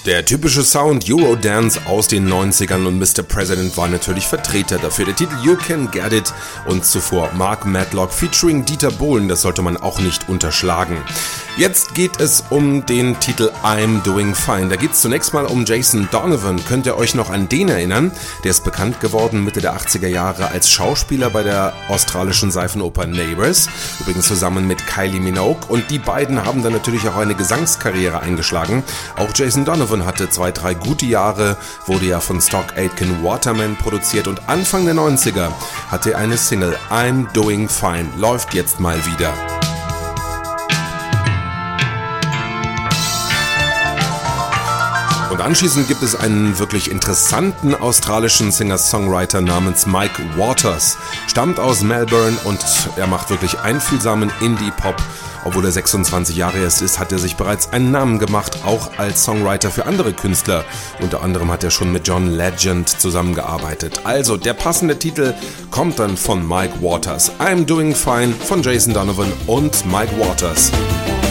Der typische Sound Eurodance aus den 90ern und Mr. President war natürlich Vertreter dafür. Der Titel You Can Get It und zuvor Mark Medlock featuring Dieter Bohlen, das sollte man auch nicht unterschlagen. Jetzt geht es um den Titel I'm Doing Fine. Da geht es zunächst mal um Jason Donovan. Könnt ihr euch noch an den erinnern? Der ist bekannt geworden Mitte der 80er Jahre als Schauspieler bei der australischen Seifenoper Neighbours, übrigens zusammen mit Kylie Minogue, und die beiden haben dann natürlich auch eine Gesangskarriere eingeschlagen. Auch Jason Donovan hatte 2-3 gute Jahre, wurde ja von Stock Aitken Waterman produziert und Anfang der 90er hatte er eine Single I'm Doing Fine, läuft jetzt mal wieder. Und anschließend gibt es einen wirklich interessanten australischen Singer-Songwriter namens Mike Waters. Stammt aus Melbourne und er macht wirklich einfühlsamen Indie-Pop. Obwohl er 26 Jahre erst ist, hat er sich bereits einen Namen gemacht, auch als Songwriter für andere Künstler. Unter anderem hat er schon mit John Legend zusammengearbeitet. Also der passende Titel kommt dann von Mike Waters. I'm Doing Fine von Jason Donovan und Mike Waters.